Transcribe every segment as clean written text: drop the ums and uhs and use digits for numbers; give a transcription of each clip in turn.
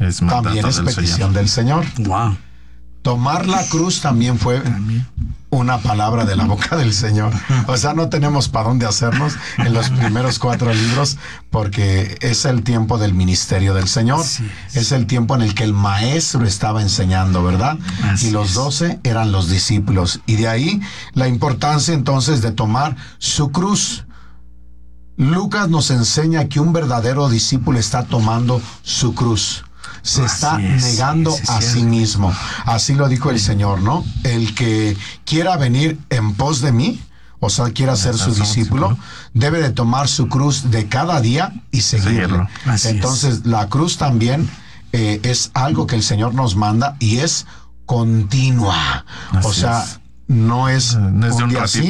también es petición del Señor. Wow. Tomar la cruz también fue una palabra de la boca del Señor. O sea, no tenemos para dónde hacernos en los primeros 4 libros, porque es el tiempo del ministerio del Señor. Es el tiempo en el que el maestro estaba enseñando, ¿verdad? Y los 12 eran los discípulos. Y de ahí la importancia entonces de tomar su cruz. Lucas nos enseña que un verdadero discípulo está tomando su cruz. Se está negando a sí mismo. Así lo dijo el Señor, ¿no? El que quiera venir en pos de mí, o sea, quiera ser su discípulo, debe de tomar su cruz de cada día y seguirlo. Entonces, la cruz también es algo que el Señor nos manda y es continua. O sea, no es un día sí,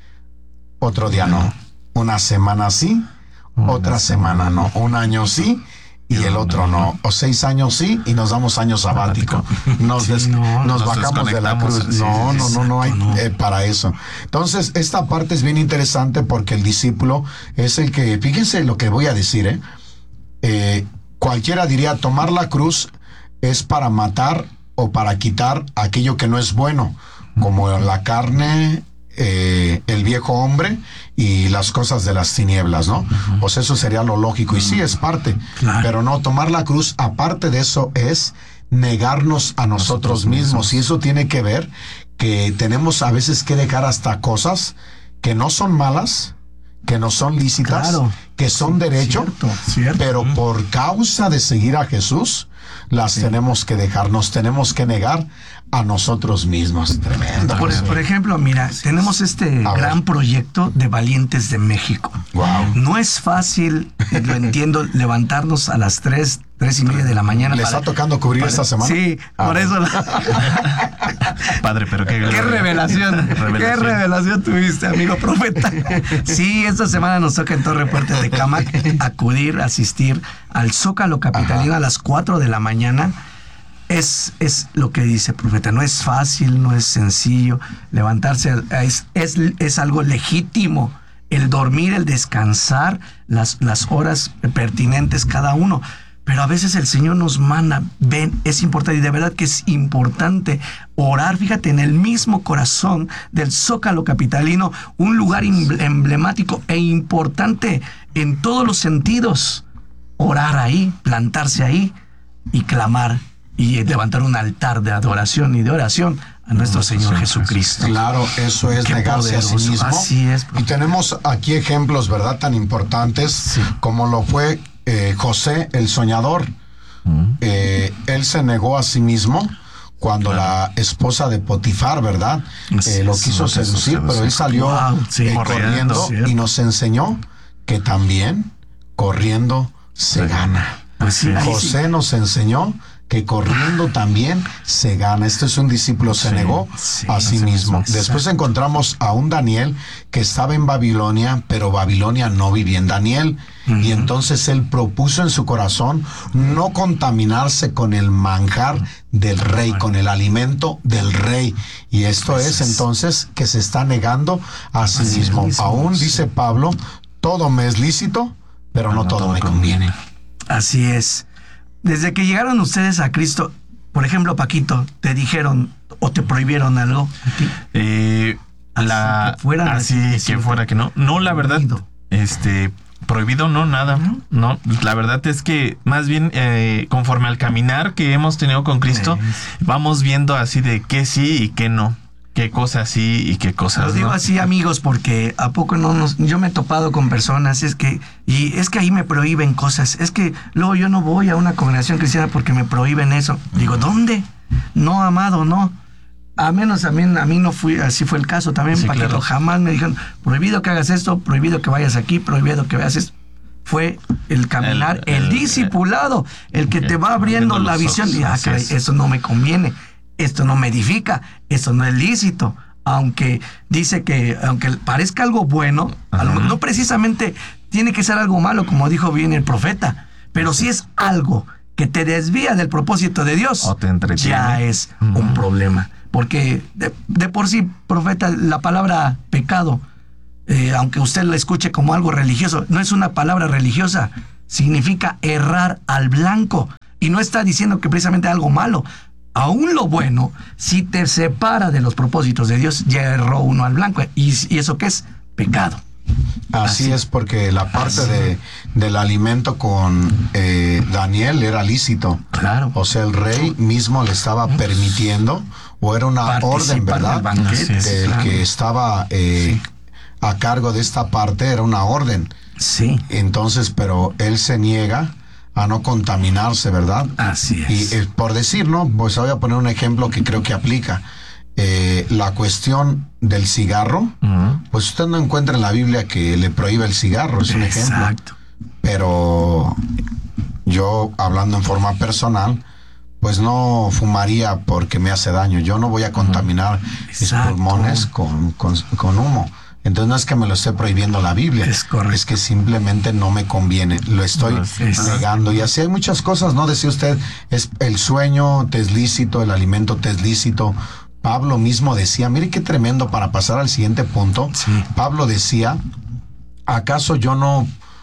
otro día no. Una semana sí, otra semana no. Un año sí y el otro no. O 6 años sí y nos damos año sabático. Nos bajamos de la cruz. No hay para eso. Entonces, esta parte es bien interesante porque el discípulo es el que, fíjense lo que voy a decir, cualquiera diría, tomar la cruz es para matar o para quitar aquello que no es bueno, como la carne, el viejo hombre y las cosas de las tinieblas, ¿no? Pues eso sería lo lógico, y sí es parte, pero no, tomar la cruz, aparte de eso, es negarnos a nosotros mismos, y eso tiene que ver que tenemos a veces que dejar hasta cosas que no son malas, que no son lícitas, que son derecho, pero por causa de seguir a Jesús, las tenemos que dejar, nos tenemos que negar a nosotros mismos. Tremendo. Por ejemplo, mira, tenemos este gran proyecto de Valientes de México. Wow. No es fácil, lo entiendo, levantarnos a las 3:30 de la mañana. ¿Le está tocando cubrir esta semana? Sí, por eso. Padre, pero qué revelación. Qué revelación tuviste, amigo profeta. Sí, esta semana nos toca en Torre Fuerte de Cámac asistir al Zócalo capitalino a las 4 de la mañana. Es lo que dice profeta, no es fácil, no es sencillo levantarse, es algo legítimo, el dormir, el descansar, las horas pertinentes cada uno, pero a veces el Señor nos manda, ven, es importante, y de verdad que es importante orar, fíjate, en el mismo corazón del Zócalo capitalino, un lugar emblemático e importante en todos los sentidos, orar ahí, plantarse ahí y clamar y levantar un altar de adoración y de oración a nuestro Señor Jesucristo. Claro, eso es negarse a sí mismo. Así es. Y tenemos aquí ejemplos, ¿verdad?, tan importantes como lo fue José el soñador. Él se negó a sí mismo cuando la esposa de Potifar, ¿verdad?, lo quiso seducir, pero él salió corriendo y nos enseñó que también corriendo se gana. José nos enseñó que corriendo también se gana. Este es un discípulo, se negó a sí mismo. Después encontramos a un Daniel que estaba en Babilonia, pero Babilonia no vivía en Daniel. Y entonces él propuso en su corazón no contaminarse con el manjar del rey, con el alimento del rey. Y esto es entonces que se está negando a sí mismo. Aún dice Pablo, todo me es lícito, pero no todo me conviene. Así es. Desde que llegaron ustedes a Cristo, por ejemplo, Paquito, ¿te dijeron o te prohibieron algo a ti? Que fuera que no. No, la verdad, prohibido no, nada. No, la verdad es que más bien conforme al caminar que hemos tenido con Cristo, vamos viendo así de qué sí y qué no. Qué cosas sí y qué cosas no. Lo digo así, amigos, porque ¿a poco yo me he topado con personas, es que ahí me prohíben cosas, es que luego yo no voy a una congregación cristiana porque me prohíben eso. Digo, ¿dónde? No, amado, no. A menos a mí no fui, así fue el caso también, Paquito, claro. Jamás me dijeron, prohibido que hagas esto, prohibido que vayas aquí, prohibido que veas esto. Fue el caminar, el discipulado, el que te va abriendo la visión. Y caray, eso no me conviene. Esto no me edifica, esto no es lícito, aunque dice que, aunque parezca algo bueno, a lo mejor no precisamente tiene que ser algo malo, como dijo bien el profeta, pero si es algo que te desvía del propósito de Dios, o te entretiene, ya es un problema, porque de por sí, profeta, la palabra pecado, aunque usted la escuche como algo religioso, no es una palabra religiosa, significa errar al blanco. Y no está diciendo que precisamente algo malo. Aún lo bueno, si te separa de los propósitos de Dios, ya erró uno al blanco. ¿Y eso qué es? Pecado. Así es, porque la parte del alimento con Daniel era lícito. Claro. O sea, el rey mismo le estaba permitiendo, o era una orden, ¿verdad? El que estaba a cargo de esta parte era una orden. Sí. Entonces, pero él se niega a no contaminarse, ¿verdad? Así es. Y por decir, ¿no? Pues voy a poner un ejemplo que creo que aplica. La cuestión del cigarro, pues usted no encuentra en la Biblia que le prohíbe el cigarro, es un ejemplo. Exacto. Pero yo, hablando en forma personal, pues no fumaría porque me hace daño. Yo no voy a contaminar mis pulmones con humo. Entonces no es que me lo esté prohibiendo la Biblia, es correcto. Es que simplemente no me conviene, lo estoy negando. Y así hay muchas cosas, ¿no? Decía usted, es el sueño te es lícito, el alimento te es lícito. Pablo mismo decía, mire qué tremendo, para pasar al siguiente punto. Sí. Pablo decía, ¿acaso yo no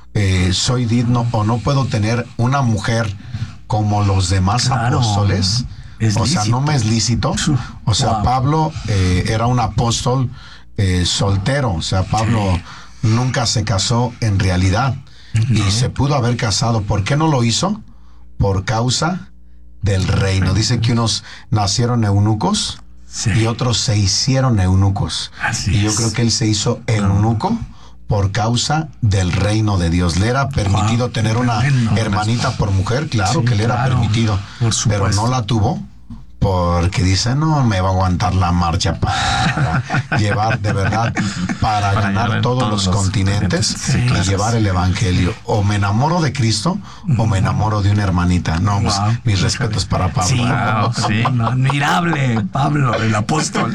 soy digno o no puedo tener una mujer como los demás apóstoles? O sea, no me es lícito. O sea, Pablo era un apóstol soltero. O sea, Pablo nunca se casó en realidad. Y se pudo haber casado. ¿Por qué no lo hizo? Por causa del reino. Dice que unos nacieron eunucos y otros se hicieron eunucos. Y yo creo que él se hizo eunuco por causa del reino de Dios. ¿Le era permitido tener una hermanita por mujer? Claro que le era permitido, pero no la tuvo porque dice, no me va a aguantar la marcha para llevar de verdad, para ganar todos los continentes y llevar el evangelio. O me enamoro de Cristo o me enamoro de una hermanita. No, pues, mis respetos para Pablo. Admirable Pablo, el apóstol.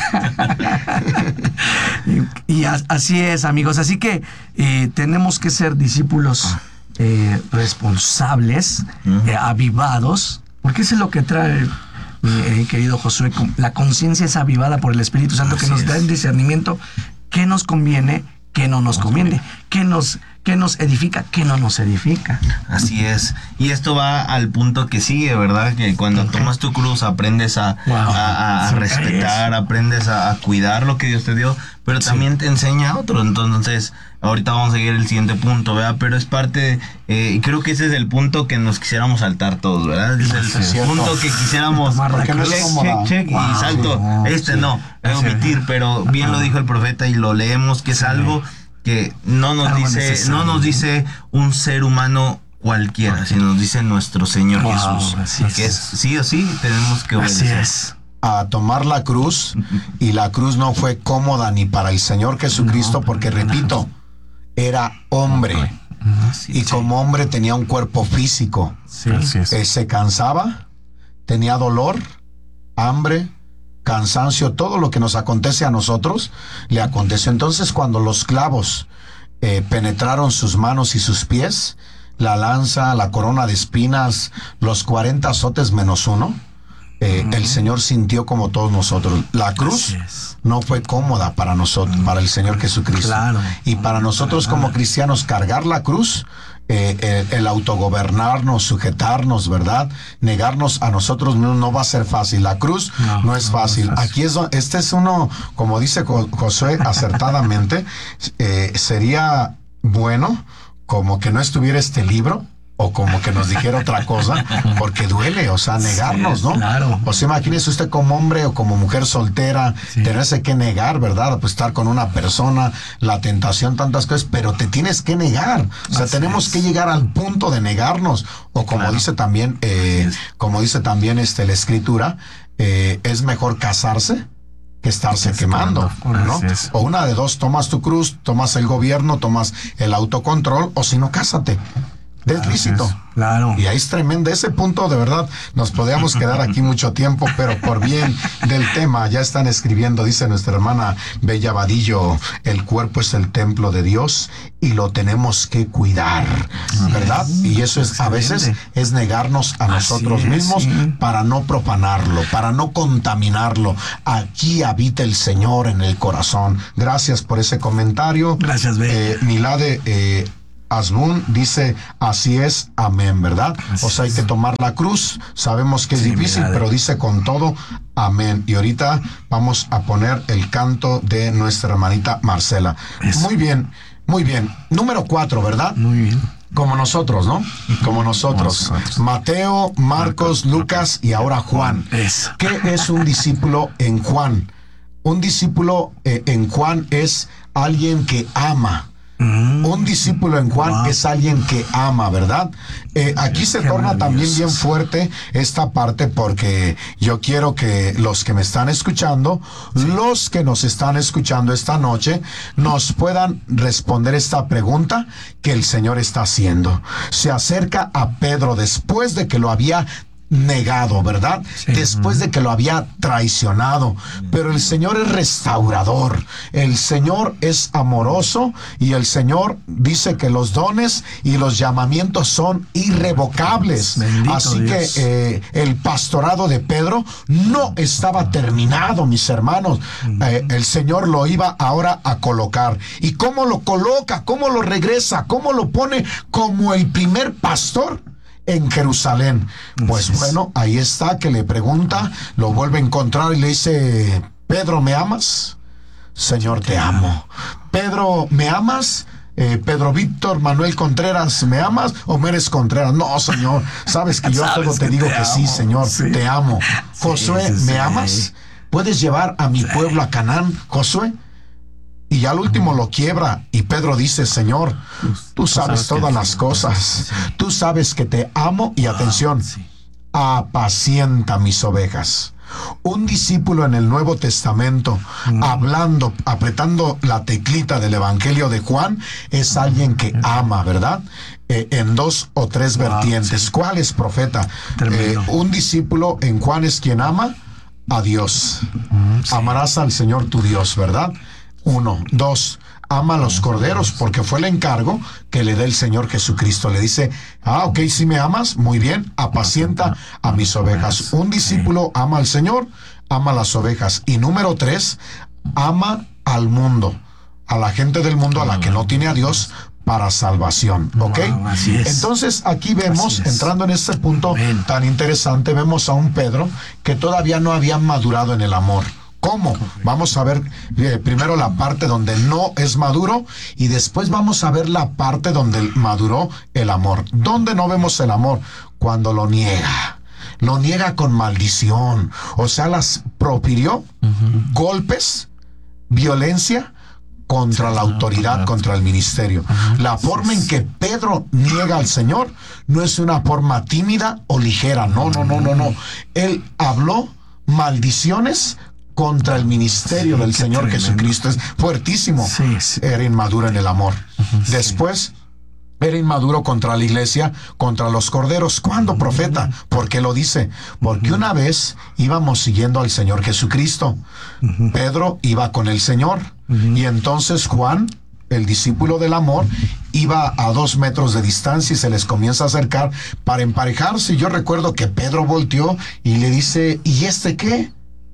y así es, amigos. Así que tenemos que ser discípulos responsables, avivados, porque eso es lo que trae, querido Josué, la conciencia es avivada por el Espíritu Santo, que nos da el discernimiento, qué nos conviene, qué no nos conviene, qué nos edifica, qué no nos edifica. Así es. Y esto va al punto que sigue, ¿verdad? Que cuando tomas tu cruz aprendes a respetar, aprendes a cuidar lo que Dios te dio, pero también te enseña a otro. Entonces, ahorita vamos a seguir el siguiente punto, ¿verdad? Pero es parte, creo que ese es el punto que nos quisiéramos saltar todos, ¿verdad? Es el punto que quisiéramos check, y salto. Omitir, pero bien lo dijo el profeta y lo leemos, que es algo que no nos dice un ser humano cualquiera, sino nos dice nuestro Señor Jesús, que es sí o sí tenemos que obedecer. Así es. A tomar la cruz, y la cruz no fue cómoda ni para el Señor Jesucristo, porque repito, era hombre, y como hombre tenía un cuerpo físico. Se cansaba, tenía dolor, hambre, cansancio, todo lo que nos acontece a nosotros le aconteció. Entonces, cuando los clavos penetraron sus manos y sus pies, la lanza, la corona de espinas, los 40 azotes menos uno, el Señor sintió como todos nosotros. La cruz no fue cómoda para nosotros, para el Señor Jesucristo. Y para nosotros como cristianos, cargar la cruz, el autogobernarnos, sujetarnos, ¿verdad? Negarnos a nosotros mismos no va a ser fácil. La cruz no es fácil. Aquí este es uno, como dice Josué acertadamente, sería bueno como que no estuviera este libro, o como que nos dijera otra cosa, porque duele, o sea, negarnos, ¿no? Claro. O sea, imagínese usted como hombre o como mujer soltera, tenerse que negar, ¿verdad? Pues estar con una persona, la tentación, tantas cosas, pero te tienes que negar. O sea, tenemos que llegar al punto de negarnos. O como dice también, la Escritura, es mejor casarse que estarse quemando, ¿no? O una de dos, tomas tu cruz, tomas el gobierno, tomas el autocontrol, o si no, cásate. Es lícito. Claro. Y ahí es tremendo. Ese punto, de verdad, nos podríamos quedar aquí mucho tiempo, pero por bien del tema, ya están escribiendo, dice nuestra hermana Bella Vadillo, el cuerpo es el templo de Dios y lo tenemos que cuidar, ¿verdad? Y eso es, a veces, es negarnos a nosotros mismos para no profanarlo, para no contaminarlo. Aquí habita el Señor en el corazón. Gracias por ese comentario. Gracias, Bella. Milade, Asbun dice, así es, amén, ¿verdad? O sea, hay que tomar la cruz. Sabemos que es difícil, pero dice con todo, amén. Y ahorita vamos a poner el canto de nuestra hermanita Marcela. Muy bien, muy bien. Número 4, ¿verdad? Muy bien. Como nosotros, ¿no? Como nosotros. Mateo, Marcos, Lucas y ahora Juan. Eso. ¿Qué es un discípulo en Juan? Un discípulo en Juan es alguien que ama. Un discípulo en Juan es alguien que ama, ¿verdad? Aquí se torna también bien fuerte esta parte, porque yo quiero que los que me están escuchando, los que nos están escuchando esta noche, nos puedan responder esta pregunta que el Señor está haciendo. Se acerca a Pedro después de que lo había negado, ¿verdad? Sí. Después de que lo había traicionado. Pero el Señor es restaurador, el Señor es amoroso, y el Señor dice que los dones y los llamamientos son irrevocables. Bendito Así Dios. Que el pastorado de Pedro no estaba terminado, mis hermanos. El Señor lo iba ahora a colocar. ¿Y cómo lo coloca? ¿Cómo lo regresa? ¿Cómo lo pone como el primer pastor en Jerusalén? Pues bueno, ahí está, que le pregunta, lo vuelve a encontrar y le dice, Pedro, ¿me amas? Señor, te amo. Pedro, ¿me amas? Pedro Víctor Manuel Contreras, ¿me amas o me eres Contreras? No, Señor, sabes que yo a todo te digo que sí, Señor, te amo. Josué, ¿me amas? ¿Puedes llevar a mi pueblo a Canaán, Josué? Y ya al último lo quiebra, y Pedro dice, Señor, tú sabes todas las cosas, tú sabes que te amo, y atención, apacienta mis ovejas. Un discípulo en el Nuevo Testamento, hablando, apretando la teclita del Evangelio de Juan, es alguien que ama, ¿verdad? En 2 o 3 vertientes. ¿Cuál es, profeta? Un discípulo en Juan es quien ama a Dios. Amarás al Señor tu Dios, ¿verdad? 1, 2, ama a los corderos, porque fue el encargo que le da el Señor Jesucristo. Le dice, ok, si me amas, muy bien, apacienta a mis ovejas. Un discípulo ama al Señor, ama a las ovejas. Y número 3, ama al mundo, a la gente del mundo, a la que no tiene a Dios, para salvación, ¿ok? Wow, así es. Entonces aquí vemos, entrando en este punto tan interesante, vemos a un Pedro que todavía no había madurado en el amor. ¿Cómo? Vamos a ver primero la parte donde no es maduro, y después vamos a ver la parte donde maduró el amor. ¿Dónde no vemos el amor? Cuando lo niega. Lo niega con maldición. O sea, las profirió golpes, violencia contra la autoridad, contra el ministerio. La forma en que Pedro niega al Señor no es una forma tímida o ligera. No. Él habló maldiciones contra el ministerio del Señor tremendo. Jesucristo. Es fuertísimo. Era inmaduro en el amor. Después, era inmaduro contra la iglesia, contra los corderos. ¿Cuándo, profeta? ¿Por qué lo dice? Porque una vez íbamos siguiendo al Señor Jesucristo. Pedro iba con el Señor. Y entonces Juan, el discípulo del amor, iba a 2 metros de distancia y se les comienza a acercar para emparejarse. Y yo recuerdo que Pedro volteó y le dice, ¿y este qué?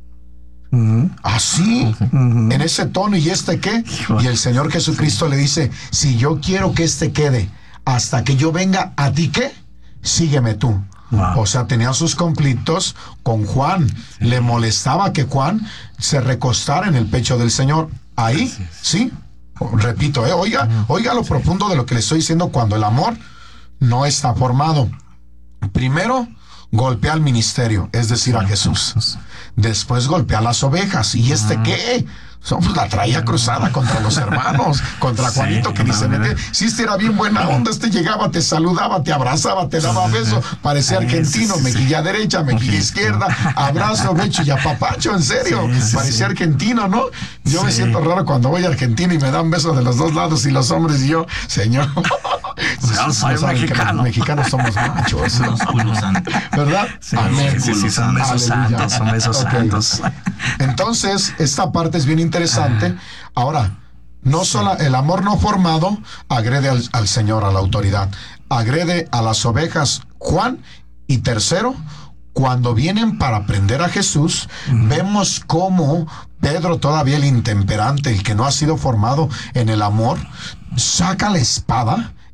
Así, en ese tono, ¿y este qué? Y el Señor Jesucristo le dice, si yo quiero que este quede hasta que yo venga, ¿a ti qué? Sígueme tú. O sea, tenía sus conflictos con Juan. Le molestaba que Juan se recostara en el pecho del Señor. Ahí, sí, repito, oiga lo profundo de lo que le estoy diciendo. Cuando el amor no está formado, primero golpea al ministerio, es decir, a Jesús. Después golpea a las ovejas. ¿Y este qué? Pues la traía cruzada contra los hermanos, contra Juanito, que dice, sí, este era bien buena onda, este llegaba, te saludaba, te abrazaba, te daba beso, parecía argentino, mejilla derecha, mejilla izquierda, abrazo, becho y apapacho, en serio, parecía argentino, ¿no? Yo me siento raro cuando voy a Argentina y me dan besos de los dos lados, y los hombres y yo, señor, yo soy mexicano. Los mexicanos somos machos, ¿verdad? Amén. Son besos santos, son besos santos. Entonces, esta parte es bien interesante. Ahora, no solo el amor no formado agrede al Señor, a la autoridad, agrede a las ovejas, Juan. Y tercero, cuando vienen para aprender a Jesús, vemos cómo Pedro, todavía el intemperante, el que no ha sido formado en el amor, saca la espada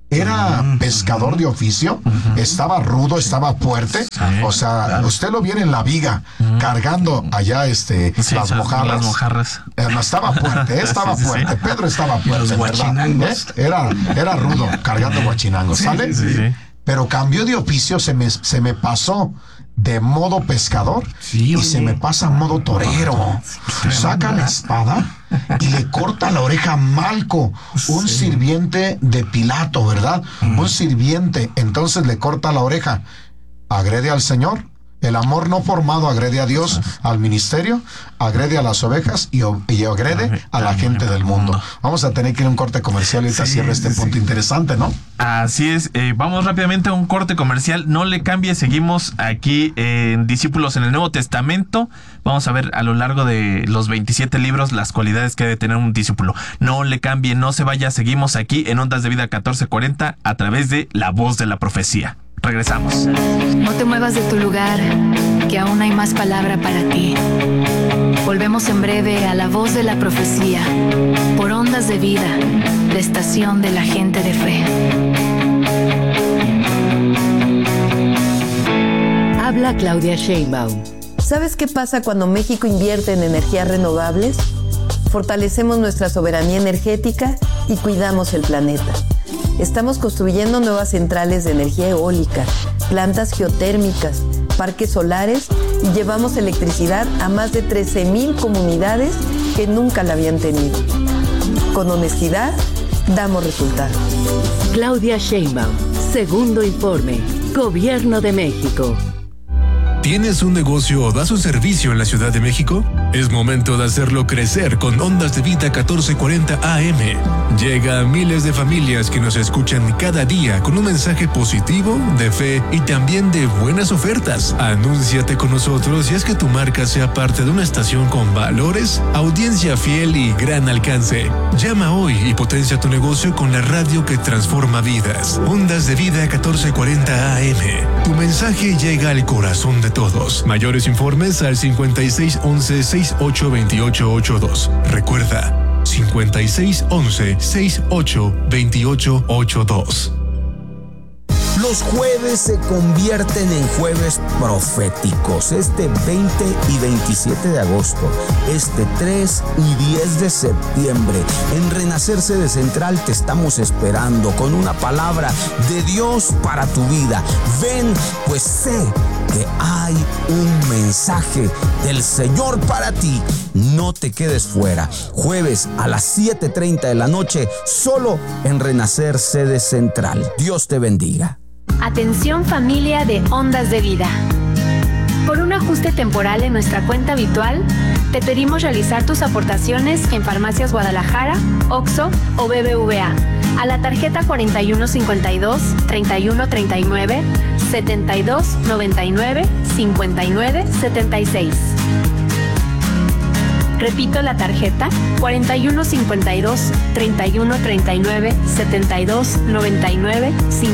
era pescador de oficio, estaba rudo, estaba fuerte. O sea, usted lo viene en la viga, cargando allá las mojarras. No, estaba fuerte, fuerte. Pedro estaba fuerte, los guachinangos. Era rudo, cargando guachinangos, ¿sale? Sí. Pero cambió de oficio, se me pasó de modo pescador y se me pasa a modo torero. Saca la espada y le corta la oreja a Malco, un sirviente de Pilato, ¿verdad? Un sirviente. Entonces le corta la oreja. Agrede al Señor. El amor no formado agrede a Dios, al ministerio, agrede a las ovejas y agrede a la gente del mundo. Vamos a tener que ir a un corte comercial y ahorita cierra este punto interesante, ¿no? Así es. Vamos rápidamente a un corte comercial. No le cambie. Seguimos aquí en Discípulos en el Nuevo Testamento. Vamos a ver a lo largo de los 27 libros las cualidades que debe tener un discípulo. No le cambie, no se vaya. Seguimos aquí en Ondas de Vida 1440 a través de La Voz de la Profecía. Regresamos. No te muevas de tu lugar, que aún hay más palabra para ti. Volvemos en breve a La Voz de la Profecía, por Ondas de Vida, la estación de la gente de fe. Habla Claudia Sheinbaum. ¿Sabes qué pasa cuando México invierte en energías renovables? Fortalecemos nuestra soberanía energética y cuidamos el planeta. Estamos construyendo nuevas centrales de energía eólica, plantas geotérmicas, parques solares y llevamos electricidad a más de 13,000 comunidades que nunca la habían tenido. Con honestidad, damos resultados. Claudia Sheinbaum, segundo informe, Gobierno de México. ¿Tienes un negocio o das un servicio en la Ciudad de México? Es momento de hacerlo crecer con Ondas de Vida 1440 AM. Llega a miles de familias que nos escuchan cada día con un mensaje positivo, de fe y también de buenas ofertas. Anúnciate con nosotros y haz que tu marca sea parte de una estación con valores, audiencia fiel y gran alcance. Llama hoy y potencia tu negocio con la radio que transforma vidas. Ondas de Vida 1440 AM. Tu mensaje llega al corazón de todos. Mayores informes al 5611-682882. Recuerda, 5611-682882. Los jueves se convierten en jueves proféticos. Este 20 y 27 de agosto, este 3 y 10 de septiembre, en Renacer Sede Central te estamos esperando con una palabra de Dios para tu vida. Ven, pues sé que hay un mensaje del Señor para ti. No te quedes fuera. Jueves a las 7:30 de la noche, solo en Renacer Sede Central. Dios te bendiga. Atención familia de Ondas de Vida. Por un ajuste temporal en nuestra cuenta habitual, te pedimos realizar tus aportaciones en Farmacias Guadalajara, OXXO o BBVA a la tarjeta 4152 3139 7299 5976. Repito la tarjeta 4152 3139 7299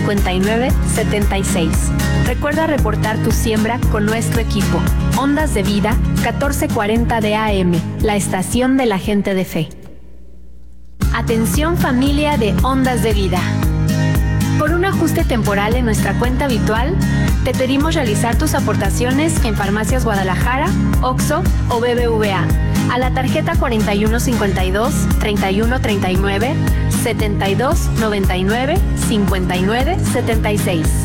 5976. Recuerda reportar tu siembra con nuestro equipo. Ondas de Vida 1440 de AM, la estación de la gente de fe. Atención familia de Ondas de Vida. Por un ajuste temporal en nuestra cuenta habitual, te pedimos realizar tus aportaciones en Farmacias Guadalajara, OXXO o BBVA a la tarjeta 4152 3139 7299 5976.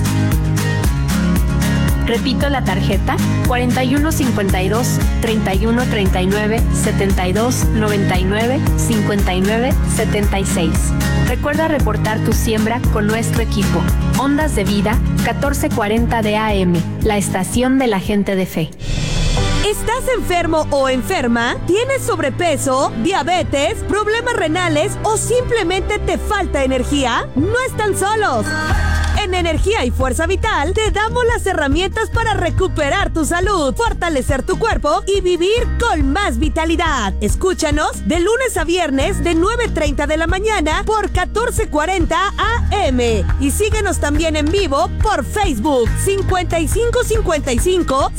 Repito la tarjeta 4152 3139 7299 5976. Recuerda reportar tu siembra con nuestro equipo. Ondas de Vida 1440 de AM, la estación de la gente de fe. ¿Estás enfermo o enferma? ¿Tienes sobrepeso, diabetes, problemas renales o simplemente te falta energía? No están solos. En Energía y Fuerza Vital te damos las herramientas para recuperar tu salud, fortalecer tu cuerpo y vivir con más vitalidad. Escúchanos de lunes a viernes de 9:30 de la mañana por 1440 AM y síguenos también en vivo por Facebook 5555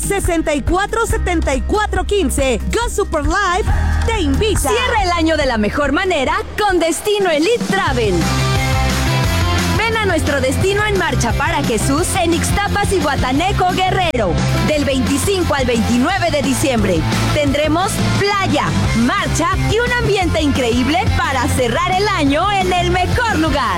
647415. Go Super Live te invita. Cierra el año de la mejor manera con Destino Elite Travel. Ven a nuestro destino en marcha para Jesús en Ixtapas y Guatanejo, Guerrero. Del 25 al 29 de diciembre tendremos playa, marcha y un ambiente increíble para cerrar el año en el mejor lugar.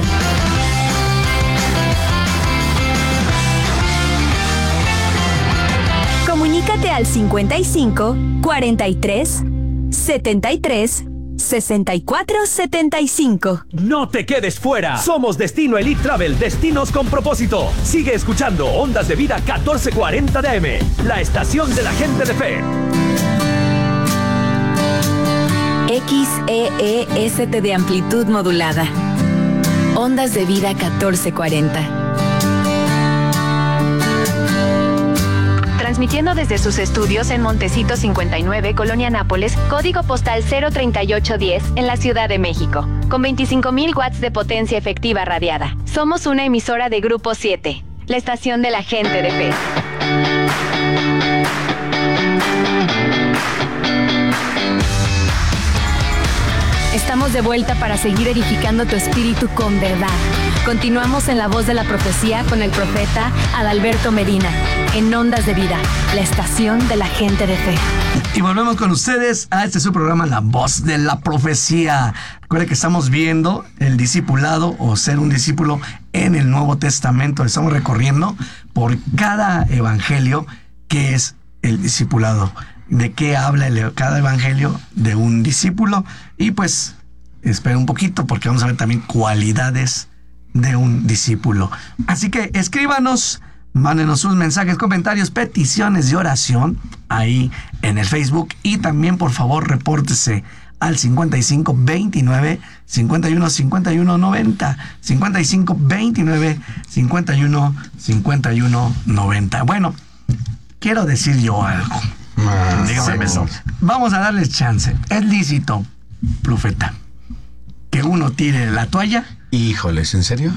Comunícate al 55 43 73 64 75. No te quedes fuera. Somos Destino Elite Travel, destinos con propósito. Sigue escuchando Ondas de Vida 1440 de AM, la estación de la gente de fe. XEEST de amplitud modulada. Ondas de Vida 1440. Transmitiendo desde sus estudios en Montecito 59, Colonia Nápoles, código postal 03810 en la Ciudad de México, con 25,000 watts de potencia efectiva radiada. Somos una emisora de Grupo 7, la estación de la gente de fe. Estamos de vuelta para seguir edificando tu espíritu con verdad. Continuamos en La Voz de la Profecía con el profeta Adalberto Medina, en Ondas de Vida, la estación de la gente de fe. Y volvemos con ustedes a su programa La Voz de la Profecía. Recuerden que estamos viendo el discipulado o ser un discípulo en el Nuevo Testamento. Estamos recorriendo por cada evangelio que es el discipulado. De qué habla cada evangelio de un discípulo. Y pues espera un poquito porque vamos a ver también cualidades de un discípulo. Así que escríbanos, mándenos sus mensajes, comentarios, peticiones de oración ahí en el Facebook. Y también por favor repórtese al 55 29 51 51 90, 55 29 51 51 90. Bueno, quiero decir yo algo. Dígame eso. Vamos a darles chance. ¿Es lícito, profeta, que uno tire la toalla? Híjoles, ¿en serio?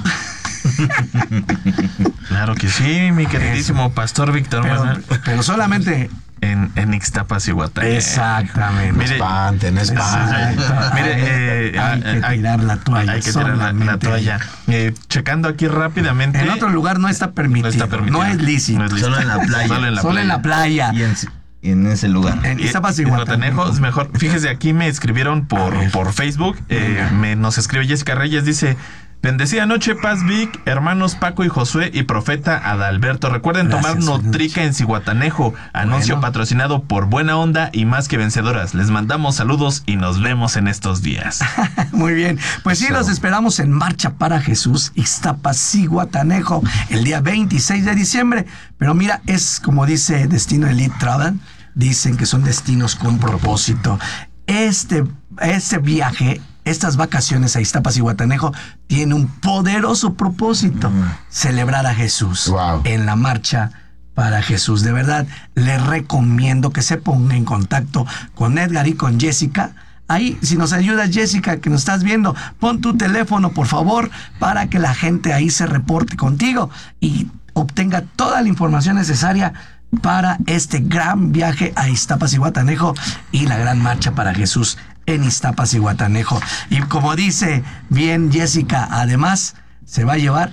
Claro que sí, mi queridísimo pastor Víctor Manuel. Pero solamente en Ixtapas y Guatanejo. Exactamente. Mire, no espanten. Mire, hay que tirar la toalla. Hay que tirar la toalla. Checando aquí rápidamente. En otro lugar no está permitido. No es lícito. Solo en la playa. Solo en la playa. Y en ese lugar. En Ixtapas y Guatanejo es mejor. Fíjese, aquí me escribieron por Facebook. Nos escribe Jessica Reyes, dice: bendecida noche, paz Vic, hermanos Paco y Josué y profeta Adalberto. Recuerden tomar Nutrica en Zihuatanejo. Anuncio patrocinado por Buena Onda y Más que Vencedoras. Les mandamos saludos y nos vemos en estos días. Muy bien. Pues sí, los esperamos en Marcha para Jesús, Ixtapas y Zihuatanejo, el día 26 de diciembre. Pero mira, es como dice Destino Elite Travel, dicen que son destinos con propósito. Este viaje, estas vacaciones a Ixtapas y Guatanejo tiene un poderoso propósito: celebrar a Jesús en la Marcha para Jesús. De verdad, les recomiendo que se ponga en contacto con Edgar y con Jessica. Ahí, si nos ayudas, Jessica, que nos estás viendo, pon tu teléfono, por favor, para que la gente ahí se reporte contigo y obtenga toda la información necesaria para este gran viaje a Ixtapas y Guatanejo y la gran Marcha para Jesús en Ixtapas y Guatanejo. Y como dice bien Jessica, además se va a llevar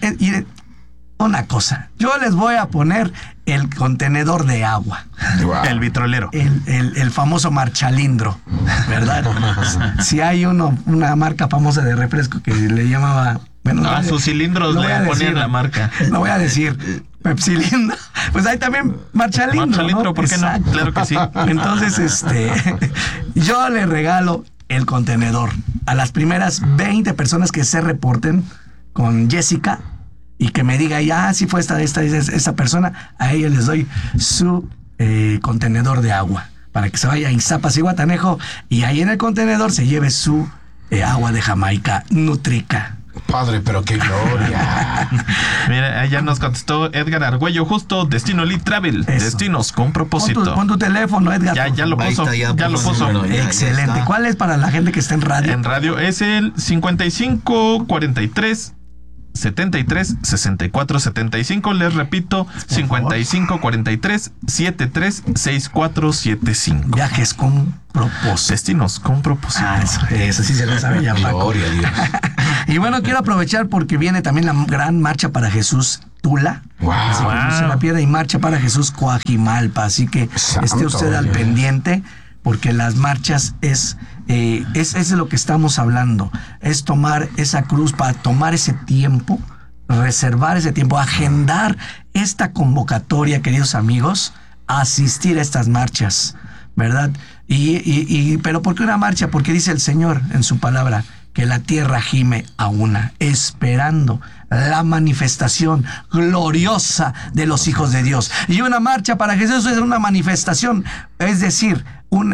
una cosa. Yo les voy a poner el contenedor de agua. El vitrolero. El famoso marchalindro, ¿verdad? Si hay una marca famosa de refresco que le llamaba... Bueno, a sus cilindros le ponían la marca. Lo voy a decir. Pepsilindro. Pues hay también marchalindro. Marchalindro, ¿no? ¿Por qué no? Claro que sí. Entonces, yo le regalo el contenedor a las primeras 20 personas que se reporten con Jessica y que me diga, sí fue esta persona. A ella les doy su contenedor de agua para que se vaya a Ixtapas y Guatanejo y ahí en el contenedor se lleve su agua de Jamaica Nutrica. Padre, pero qué gloria. Mira, ya nos contestó Edgar Argüello, justo Destino Elite Travel. Eso. Destinos con propósito. Pon tu teléfono, Edgar. Ya lo puso. Ya lo puso. Excelente. ¿Cuál es para la gente que está en radio? En radio es el 55 43 73 64 75. Les repito, 55 43 73 64 75. Viajes con propósito. Destinos con propósito. Eso sí se lo sabe ya, Paco. Gloria a Dios. Y bueno, quiero aprovechar porque viene también la gran marcha para Jesús Tula. Así que no se la pierda, y marcha para Jesús Coajimalpa. Así que esté usted al pendiente, porque las marchas es de lo que estamos hablando. Es tomar esa cruz, para tomar ese tiempo, reservar ese tiempo, agendar esta convocatoria, queridos amigos, asistir a estas marchas, ¿verdad? Pero ¿por qué una marcha? Porque dice el Señor en su palabra que la tierra gime a una, esperando la manifestación gloriosa de los hijos de Dios. Y una marcha para Jesús es una manifestación, es decir,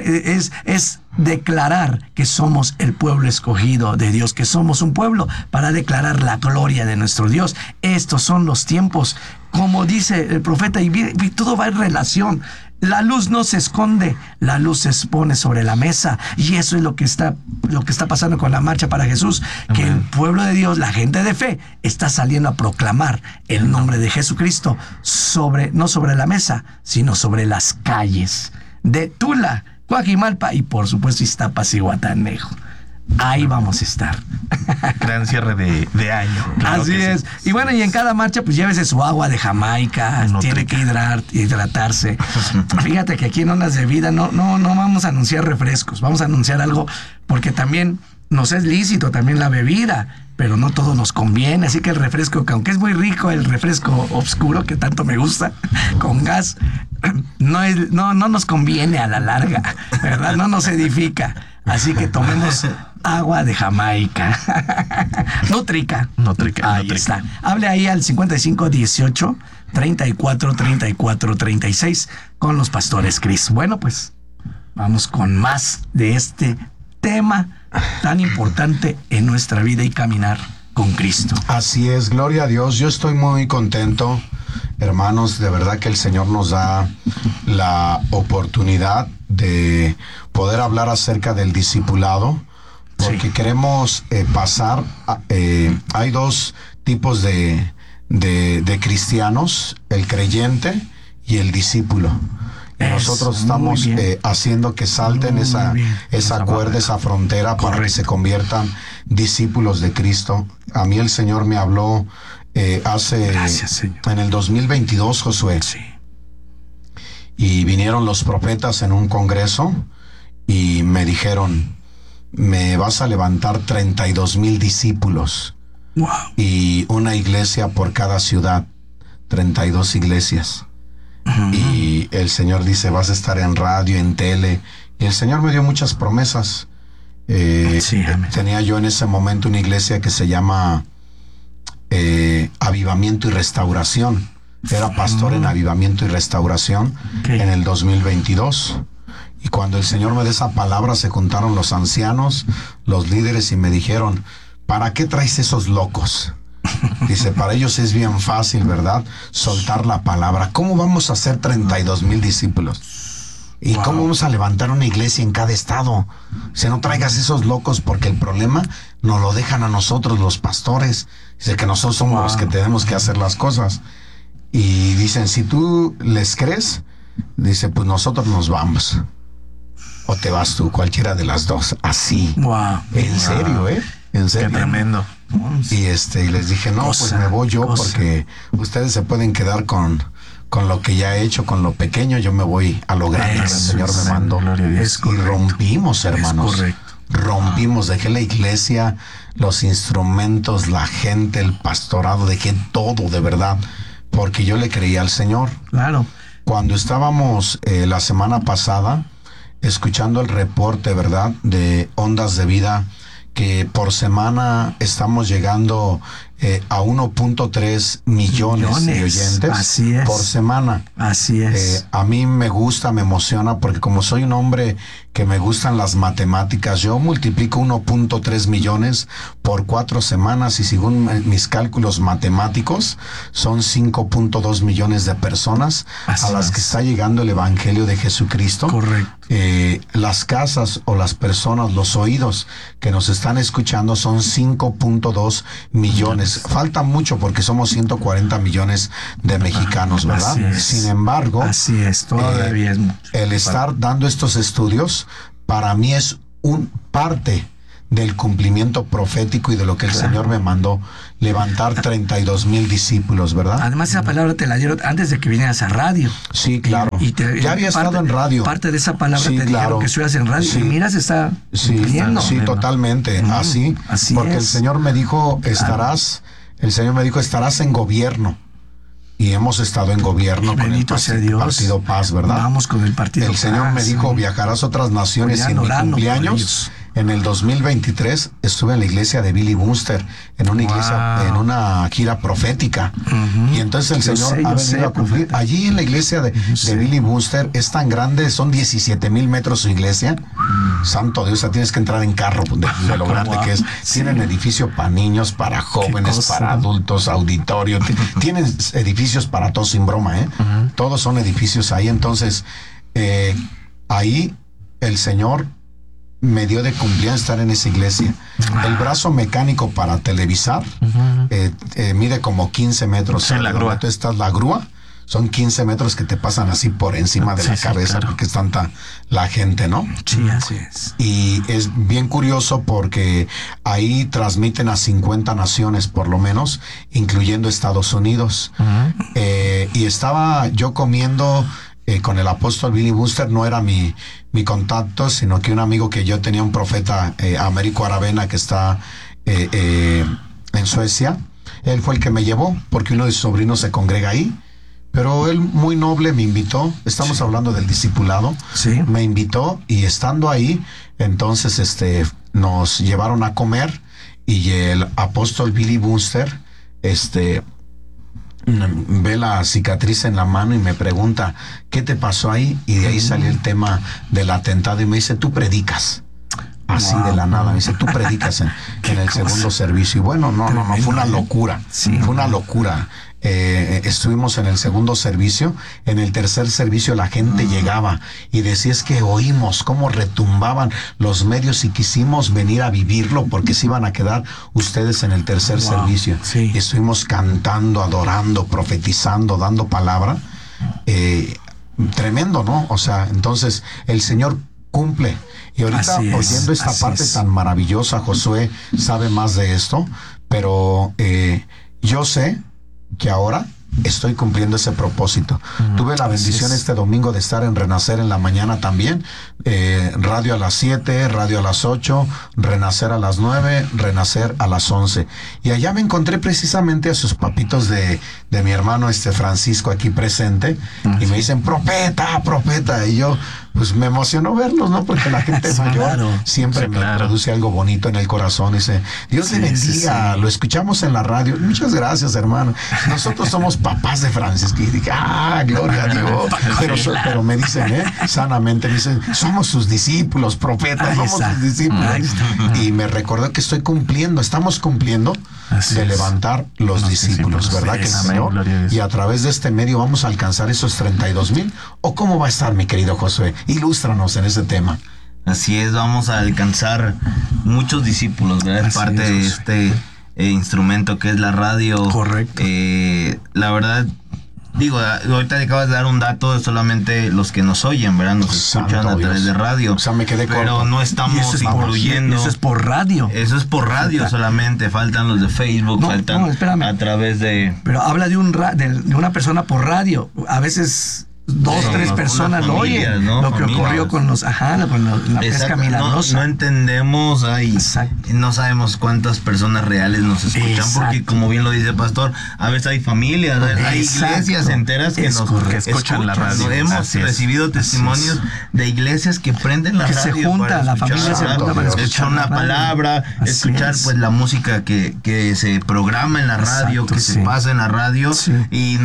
es declarar que somos el pueblo escogido de Dios, que somos un pueblo para declarar la gloria de nuestro Dios. Estos son los tiempos, como dice el profeta, y todo va en relación. La luz no se esconde, la luz se expone sobre la mesa, y eso es lo que está pasando con la marcha para Jesús. Que el pueblo de Dios, la gente de fe, está saliendo a proclamar el nombre de Jesucristo no sobre la mesa, sino sobre las calles de Tula, Coajimalpa y por supuesto Iztapas y Guatanejo. Ahí vamos a estar. Gran cierre de año. Claro. Así es. Sí. Y bueno, y en cada marcha, pues llévese su agua de Jamaica, tiene que hidratarse. Fíjate que aquí en Ondas de Vida no vamos a anunciar refrescos, vamos a anunciar algo, porque también nos es lícito también la bebida, pero no todo nos conviene. Así que el refresco, que aunque es muy rico, el refresco oscuro que tanto me gusta, con gas, no nos conviene a la larga, ¿verdad? No nos edifica. Así que tomemos agua de Jamaica. Nútrica. Ahí está. Hable ahí al 5518 34 34 36 con los pastores Cris. Bueno, pues vamos con más de este tema tan importante en nuestra vida y caminar con Cristo. Así es, gloria a Dios. Yo estoy muy contento, hermanos, de verdad que el Señor nos da la oportunidad de poder hablar acerca del discipulado, porque queremos pasar hay dos tipos de cristianos: el creyente y el discípulo. Y nosotros estamos haciendo que salten esa cuerda, esa frontera, para que se conviertan discípulos de Cristo. A mí el Señor me habló en el 2022, Josué. Sí. Y vinieron los profetas en un congreso y me dijeron: me vas a levantar 32,000 discípulos. Wow. Y una iglesia por cada ciudad, 32 iglesias. Y el Señor dice: vas a estar en radio, en tele. Y el Señor me dio muchas promesas. Tenía yo en ese momento una iglesia que se llama Avivamiento y Restauración. Era pastor en Avivamiento y Restauración en el 2022. Y cuando el Señor me dio esa palabra, se juntaron los ancianos, los líderes, y me dijeron: ¿para qué traes esos locos? Dice: para ellos es bien fácil, ¿verdad?, soltar la palabra. ¿Cómo vamos a hacer 32,000 discípulos? ¿Y cómo vamos a levantar una iglesia en cada estado? Si no traigas esos locos, porque el problema nos lo dejan a nosotros, los pastores. Dice que nosotros somos los que tenemos que hacer las cosas. Y dicen: si tú les crees, dice, pues nosotros nos vamos. O te vas tú, cualquiera de las dos. Así. En serio, en serio. Qué tremendo. Y les dije: no, pues me voy yo, porque ustedes se pueden quedar con lo que ya he hecho, con lo pequeño. Yo me voy a lo grande que el Señor me mandó. Y rompimos, hermanos. Rompimos, dejé la iglesia, los instrumentos, la gente, el pastorado, dejé todo, de verdad, porque yo le creía al Señor. Claro. Cuando estábamos la semana pasada escuchando el reporte, ¿verdad?, de Ondas de Vida, que por semana estamos llegando a 1.3 millones de oyentes. Así es. Por semana. Así es. A mí me gusta, me emociona, porque como soy un hombre que me gustan las matemáticas, yo multiplico 1.3 millones por 4 semanas, y según mis cálculos matemáticos son 5.2 millones de personas a las que está llegando el Evangelio de Jesucristo. Correcto. Las casas o las personas, los oídos que nos están escuchando son 5.2 millones. Falta mucho, porque somos 140 millones de mexicanos, ¿verdad? Sin embargo, así es, todavía es mucho. El estar dando estos estudios para mí es parte del cumplimiento profético y de lo que el Señor me mandó, levantar 32,000 discípulos, ¿verdad? Además, esa palabra te la dieron antes de que vinieras a radio. Sí, claro. Ya había estado en radio. Parte de esa palabra te dijeron que estuvieras en radio. Sí. Y mira, se está cumpliendo. Sí, totalmente. Así porque el Señor me dijo, estarás en gobierno. Y hemos estado en gobierno con el Partido Paz, ¿verdad? Vamos con el Partido Paz. El Señor me dijo, viajarás a otras naciones, y en mi cumpleaños, en el 2023, estuve en la iglesia de Billy Wooster, en una iglesia, en una gira profética. Y entonces el Señor ha venido a cumplir. Allí en la iglesia de Billy Wooster es tan grande, son 17,000 metros su iglesia. Santo Dios, tienes que entrar en carro de lo grande que es. Tienen edificio para niños, para jóvenes, para adultos, auditorio. Tienen edificios para todos, sin broma, ¿eh? Todos son edificios ahí. Entonces, ahí el Señor me dio de cumplir estar en esa iglesia. El brazo mecánico para televisar mide como 15 metros. En la grúa. Tú estás la grúa. Son 15 metros que te pasan así por encima de la cabeza, claro. Porque es tanta la gente, ¿no? Sí, así es. Y es bien curioso porque ahí transmiten a 50 naciones, por lo menos, incluyendo Estados Unidos. Y estaba yo comiendo con el apóstol Billy Wooster, no era mi contacto, sino que un amigo que yo tenía, un profeta, Américo Aravena, que está en Suecia. Él fue el que me llevó, porque uno de sus sobrinos se congrega ahí. Pero él, muy noble, me invitó. Estamos hablando del discipulado. Sí. Me invitó, y estando ahí, entonces nos llevaron a comer, y el apóstol Billy Wooster ve la cicatriz en la mano y me pregunta, ¿qué te pasó ahí? Y de ahí salió el tema del atentado, y me dice, tú predicas. Así de la nada, me dice, tú predicas en el segundo servicio. Y bueno, no, fue una locura. Fue una locura. Estuvimos en el segundo servicio. En el tercer servicio la gente llegaba y decía, es que oímos cómo retumbaban los medios y quisimos venir a vivirlo, porque se iban a quedar ustedes en el tercer servicio. Y estuvimos cantando, adorando, profetizando, dando palabra. Tremendo, ¿no? O sea, entonces el Señor cumple. Y ahorita, oyendo esta parte tan maravillosa, Josué sabe más de esto, pero yo sé que ahora estoy cumpliendo ese propósito. Tuve la bendición este domingo de estar en Renacer en la mañana también. Radio a las 7, radio a las 8, Renacer a las 9, Renacer a las 11. Y allá me encontré precisamente a sus papitos de mi hermano Francisco aquí presente. Y me dicen, profeta. Y yo, pues me emocionó verlos, ¿no? Porque la gente mayor siempre me produce algo bonito en el corazón. Dice, Dios te bendiga, lo escuchamos en la radio. Muchas gracias, hermano. Nosotros somos papás de Francisco. Y dije, gloria a Dios. Pero me dicen, sanamente, me dicen, somos sus discípulos, profetas, somos sus discípulos. Y me recordó que estamos cumpliendo de levantar los discípulos, ¿verdad? Que Señor, y a través de este medio vamos a alcanzar esos 32,000. ¿O cómo va a estar, mi querido Josué? Ilústranos en ese tema. Así es, vamos a alcanzar muchos discípulos, ¿verdad? Es parte de este instrumento que es la radio. Correcto. La verdad, digo, ahorita le acabas de dar un dato de solamente los que nos oyen, ¿verdad? Nos escuchan a través de radio. O sea, me quedé corto. Pero no estamos incluyendo. Eso es por radio. Eso es por radio solamente. Faltan los de Facebook, faltan a través de. Pero habla de una persona por radio. A veces 2, 3 personas lo oyen, ¿no? Lo que ocurrió con la pesca milagrosa. No entendemos, no sabemos cuántas personas reales nos escuchan, porque como bien lo dice el pastor, a veces hay familias, hay iglesias enteras que escuchan la radio. Hemos recibido testimonios de iglesias que prenden la radio, se junta, la familia se junta para escuchar una palabra, escuchar pues la música que se programa en la radio, que se pasa en la radio, y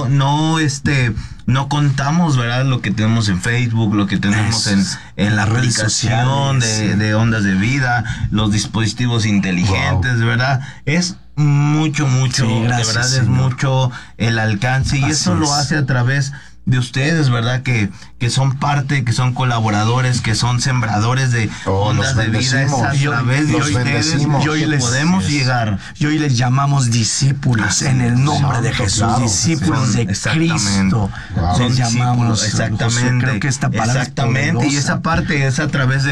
no contamos, ¿verdad? Lo que tenemos en Facebook, lo que tenemos en la aplicación de Ondas de Vida, los dispositivos inteligentes, ¿verdad? Es mucho, de verdad, es mucho el alcance, y eso lo hace a través de ustedes, ¿verdad? Que son parte, que son colaboradores, que son sembradores de Ondas de Vida. Es a través de ustedes que podemos llegar. Y hoy les llamamos discípulos en el nombre de Jesús, discípulos de Cristo. Les llamamos. Exactamente. Creo que esta palabra y esa parte es a través de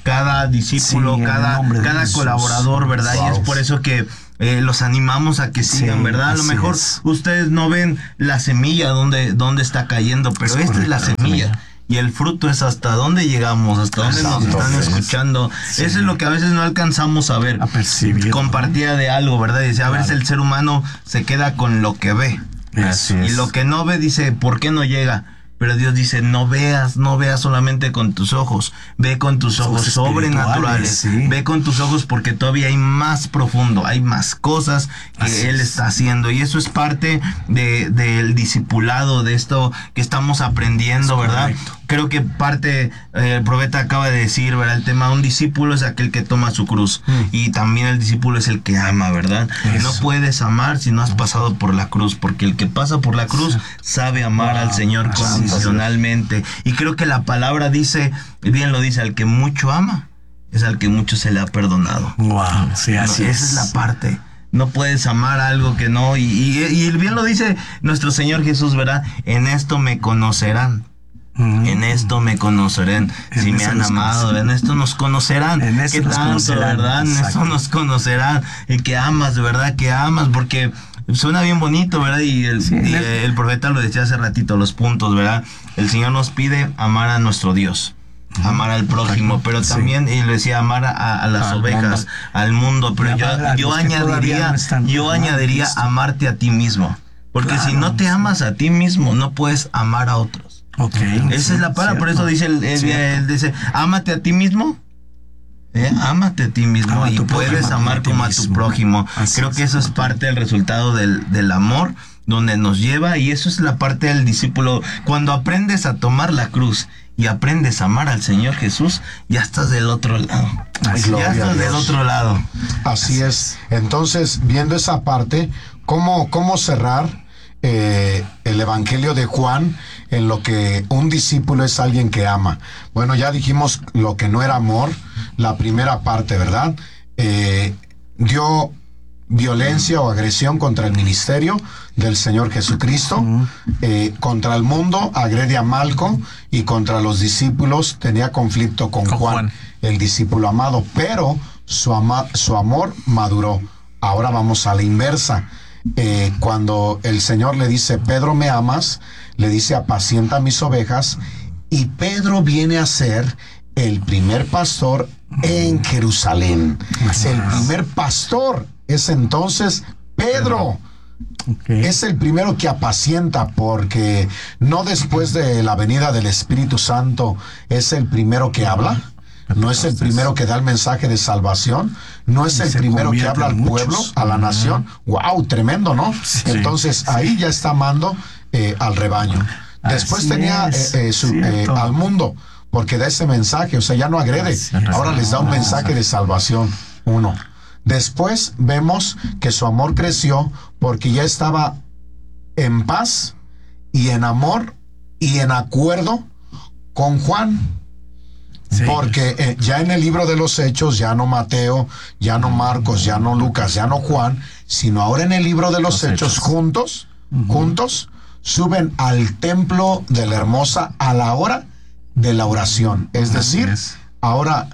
cada discípulo, cada colaborador, ¿verdad? Wow. Y es por eso que los animamos a que sigan, ¿verdad? A lo mejor ustedes no ven la semilla donde está cayendo, pero esta es la semilla. Y el fruto es hasta dónde llegamos, hasta dónde nos están escuchando. Sí. Eso es lo que a veces no alcanzamos a ver. A percibir. Compartía de algo, ¿verdad? Dice, a veces el ser humano se queda con lo que ve. Y lo que no ve, dice, ¿por qué no llega? Pero Dios dice, no veas solamente con tus ojos, ve con tus ojos sobrenaturales, ve con tus ojos porque todavía hay más profundo, hay más cosas que Él está haciendo, y eso es parte del discipulado, de esto que estamos aprendiendo, ¿verdad? Creo que parte, el profeta acaba de decir, ¿verdad? El tema de un discípulo es aquel que toma su cruz, y también el discípulo es el que ama, ¿verdad? No puedes amar si no has pasado por la cruz, porque el que pasa por la cruz sabe amar al Señor condicionalmente. Y creo que la palabra dice, bien lo dice, al que mucho ama, es al que mucho se le ha perdonado. Sí, así es. Esa es la parte. No puedes amar algo que no, y bien lo dice nuestro Señor Jesús, ¿verdad? En esto me conocerán. En esto me conocerán, si me han amado, en esto nos conocerán. ¿Qué tanto, verdad? En esto nos conocerán. El que amas, de verdad, que amas, porque suena bien bonito, ¿verdad? Y el profeta lo decía hace ratito, los puntos, ¿verdad? El Señor nos pide amar a nuestro Dios, amar al prójimo, pero también, y le decía, amar a las ovejas, al mundo, pero yo añadiría amarte a ti mismo, porque si no te amas a ti mismo, no puedes amar a otros. Esa es la palabra, por eso dice él dice, ámate a ti mismo. Ámate a ti mismo y puedes amar como a tu prójimo. Creo que eso es parte del resultado del amor, donde nos lleva, y eso es la parte del discípulo. Cuando aprendes a tomar la cruz y aprendes a amar al Señor Jesús, ya estás del otro lado. Así es. Entonces, viendo esa parte, ¿cómo cerrar el Evangelio de Juan en lo que un discípulo es alguien que ama? Bueno, ya dijimos lo que no era amor, la primera parte, ¿verdad? Dio violencia o agresión contra el ministerio del Señor Jesucristo, contra el mundo agrede a Malco, y contra los discípulos tenía conflicto con Juan, el discípulo amado, pero su amor maduró. Ahora vamos a la inversa. Cuando el Señor le dice, Pedro, ¿me amas? Le dice, apacienta mis ovejas, y Pedro viene a ser el primer pastor en Jerusalén. El primer pastor es entonces Pedro. Es el primero que apacienta, porque no después de la venida del Espíritu Santo es el primero que habla. No es el primero que da el mensaje de salvación, no es el primero que habla al pueblo, a la nación. ¡Wow! Tremendo, ¿no? Sí. Entonces ahí ya está amando al rebaño. Después tenía al mundo, porque da ese mensaje, o sea, ya no agrede, ahora les da un mensaje de salvación. Uno. Después vemos que su amor creció porque ya estaba en paz y en amor y en acuerdo con Juan. Porque ya en el libro de los Hechos, ya no Mateo, ya no Marcos, ya no Lucas, ya no Juan, sino ahora en el libro de los Hechos, juntos, suben al templo de la Hermosa a la hora de la oración. Es decir, ahora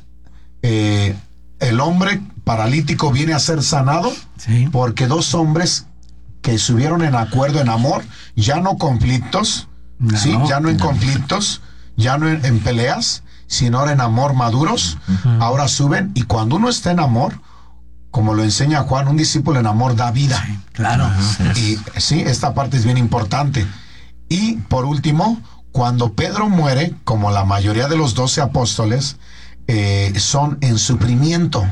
el hombre paralítico viene a ser sanado porque dos hombres que estuvieron en acuerdo, en amor, ya no conflictos, ya no en conflictos, ya no en peleas, sino ahora en amor maduros, ahora suben, y cuando uno está en amor, como lo enseña Juan, un discípulo en amor da vida. Y esta parte es bien importante. Y por último, cuando Pedro muere, como la mayoría de los 12 apóstoles, son en sufrimiento.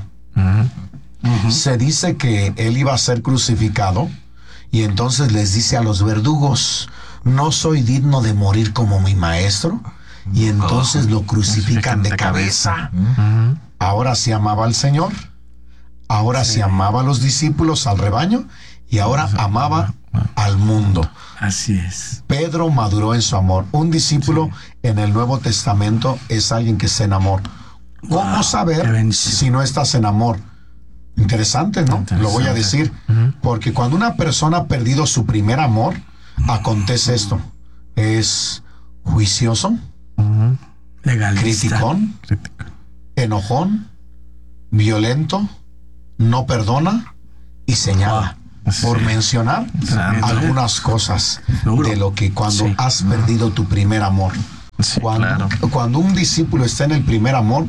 Se dice que él iba a ser crucificado, y entonces les dice a los verdugos, no soy digno de morir como mi maestro. Y entonces lo crucifican de cabeza. Ahora sí amaba al Señor, ahora sí amaba a los discípulos, al rebaño, y ahora amaba al mundo. Así es. Pedro maduró en su amor. Un discípulo en el Nuevo Testamento es alguien que está en amor. ¿Cómo saber si no estás en amor? Interesante, ¿no? Lo voy a decir. Porque cuando una persona ha perdido su primer amor, acontece esto. Es juicioso, legalista, criticón, enojón, violento, no perdona y señala. Por mencionar algunas cosas de lo que cuando has perdido tu primer amor. Cuando un discípulo está en el primer amor,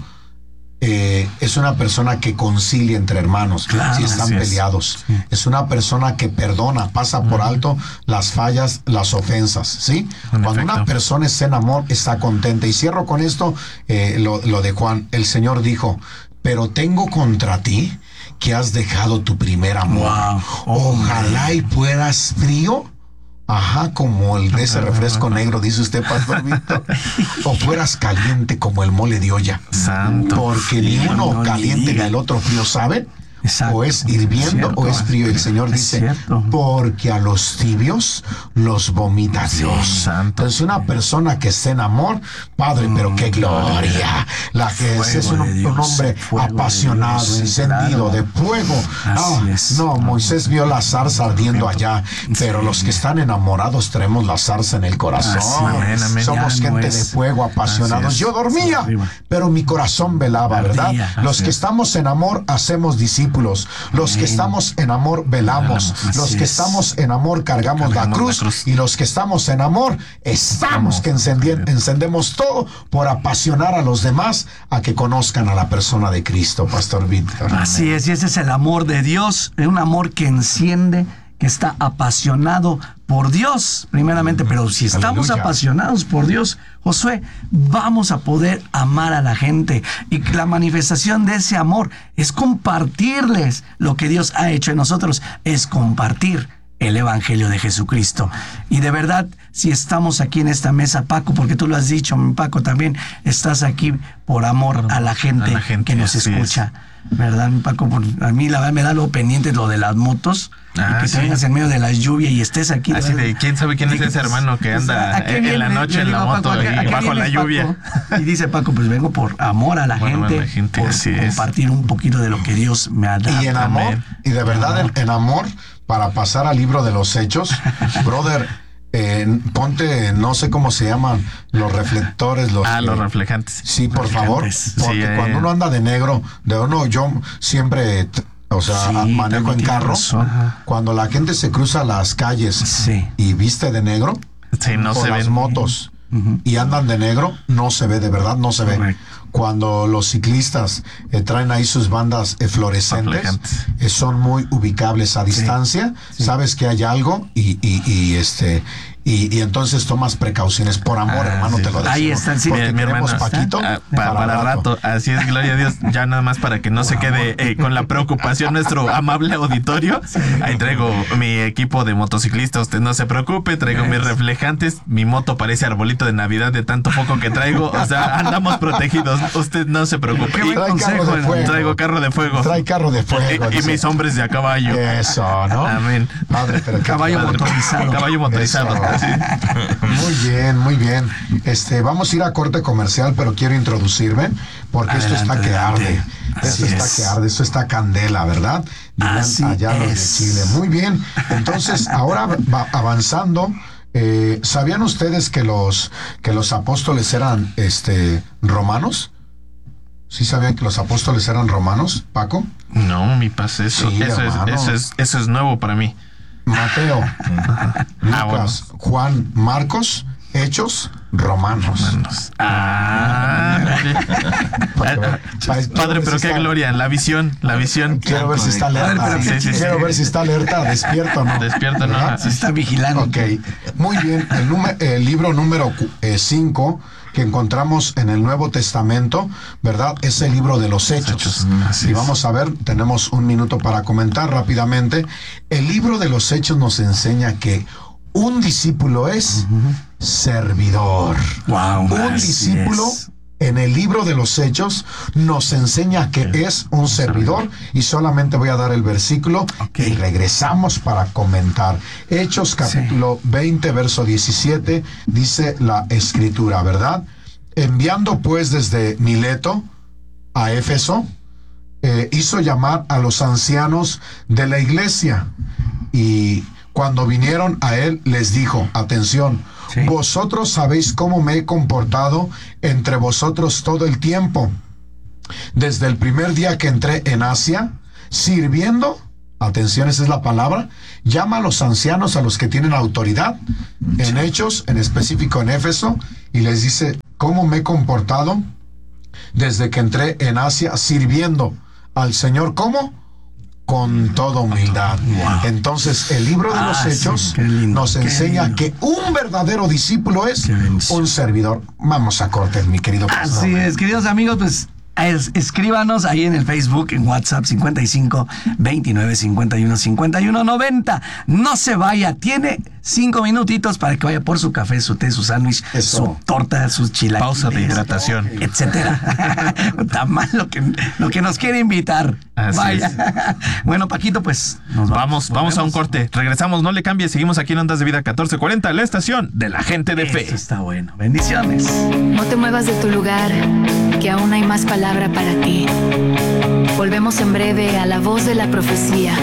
es una persona que concilia entre hermanos si están peleados. Es una persona que perdona, pasa por alto las fallas, las ofensas, ¿sí? Cuando una persona está en amor, está contenta. Y cierro con esto, lo de Juan. El Señor dijo, pero tengo contra ti que has dejado tu primer amor. Ojalá y fueras frío, como el de ese refresco negro, dice usted, Pastor Víctor, o fueras caliente como el mole de olla. Santo. Porque ni uno caliente ni el otro frío, ¿saben? Exacto. O es hirviendo o es frío. El Señor dice, porque a los tibios los vomita Dios. Santo. Entonces una persona que está en amor, Padre, pero qué gloria. La que es un hombre apasionado, encendido, de fuego. No, Moisés vio la zarza ardiendo allá, pero los que están enamorados traemos la zarza en el corazón. Somos gente de fuego, apasionados. Yo dormía, pero mi corazón velaba, ¿verdad? Los que estamos en amor hacemos discípulos. Los que estamos en amor velamos. Los que estamos en amor cargamos la cruz. Y los que estamos en amor estamos que encendemos todo por apasionar a los demás a que conozcan a la persona de Cristo, Pastor Víctor. Así es, y ese es el amor de Dios, un amor que enciende, que está apasionado por Dios, primeramente, pero si estamos apasionados por Dios, Josué, vamos a poder amar a la gente. Y la manifestación de ese amor es compartirles lo que Dios ha hecho en nosotros, es compartir el Evangelio de Jesucristo. Y de verdad, si estamos aquí en esta mesa, Paco, porque tú lo has dicho, Paco, también estás aquí por amor a la gente que nos escucha. ¿Verdad, Paco? A mí la verdad me da lo pendiente lo de las motos. Y que te vengas en medio de la lluvia y estés aquí. Así de, ¿quién sabe quién es ese hermano que anda en la noche en la moto y bajo la lluvia? Y dice Paco, pues vengo por amor a la gente, por compartir un poquito de lo que Dios me ha dado. Y en amor, y de verdad en amor, para pasar al libro de los Hechos, brother, ponte, no sé cómo se llaman, los reflectores. Los reflejantes. Sí, por favor, porque cuando uno anda de negro, yo siempre... manejo en carro. Cuando la gente se cruza las calles y viste de negro, no se las ven. motos y andan de negro, no se ve, de verdad no se ve. Cuando los ciclistas traen ahí sus bandas fluorescentes, son muy ubicables a distancia, sabes que hay algo y entonces tomas precauciones por amor, hermano, te lo decimos. Ahí está, porque mi hermano, Paquito para rato. Así es, gloria a Dios. Ya nada más para que no se quede con la preocupación nuestro amable auditorio. Ahí traigo mi equipo de motociclista, usted no se preocupe, traigo mis reflejantes, mi moto parece arbolito de Navidad de tanto foco que traigo, o sea, andamos protegidos, usted no se preocupe. Traigo carro de fuego. Trae carro de fuego. Y mis hombres de a caballo. Eso, ¿no? Amén. Padre, pero caballo motorizado. Muy bien, muy bien. Vamos a ir a corte comercial, pero quiero introducirme porque esto está que arde. Esto está candela, ¿verdad? Allá los de Chile. Muy bien. Entonces, ahora va avanzando. ¿Sabían ustedes que los apóstoles eran romanos? ¿Sí sabían que los apóstoles eran romanos, Paco? No, mi paz, eso es nuevo para mí. Mateo, Lucas, Juan, Marcos, Hechos, Romanos. Padre, pero qué gloria, la visión. Quiero ver si está alerta. Quiero ver si está alerta, despierto o no. Despierto, ¿no? Se está vigilando. Ok, muy bien. El libro número 5 que encontramos en el Nuevo Testamento, ¿verdad? Es el libro de los Hechos. Y vamos a ver, tenemos un minuto para comentar rápidamente. El libro de los Hechos nos enseña que un discípulo es servidor. Un discípulo en el libro de los Hechos nos enseña que es un servidor, y solamente voy a dar el versículo y regresamos para comentar. Hechos capítulo 20, verso 17, dice la escritura, ¿verdad? Enviando pues desde Mileto a Éfeso, hizo llamar a los ancianos de la iglesia, y cuando vinieron a él les dijo, atención, vosotros sabéis cómo me he comportado entre vosotros todo el tiempo, desde el primer día que entré en Asia, sirviendo, atención, esa es la palabra, llama a los ancianos, a los que tienen autoridad, en Hechos, en específico en Éfeso, y les dice cómo me he comportado desde que entré en Asia, sirviendo al Señor, ¿cómo? Con toda humildad. Wow. Entonces, el libro de los Hechos nos enseña que un verdadero discípulo es un servidor. Vamos a corte, mi querido pastor. Así es, queridos amigos, pues escríbanos ahí en el Facebook, en WhatsApp 55 29 51 51 90. No se vaya, tiene 5 minutitos para que vaya por su café, su té, su sándwich, su torta, sus chilaquiles. Pausa de hidratación, etcétera. Está mal lo que nos quiere invitar. Así vaya. Es. Bueno, Paquito, pues nos vamos a un corte. Regresamos, no le cambie, seguimos aquí en Ondas de Vida 1440, la estación de la gente de fe. Eso está bueno. Bendiciones. No te muevas de tu lugar, que aún hay más palabra para ti. Volvemos en breve a la voz de la profecía.